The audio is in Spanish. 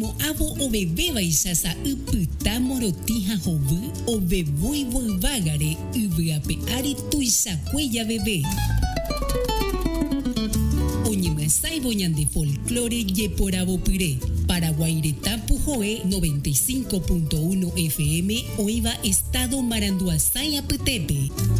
Mo avo o bebé baixasa upyta morotija hovy o bebúi vágare yvyape ári tuichakuéja bebé. Oñemyasãivo ñande folclore jeporavopyre. Paraguaireta Pujoe 95.1 FM oiva Estado Maranduasái apytépe.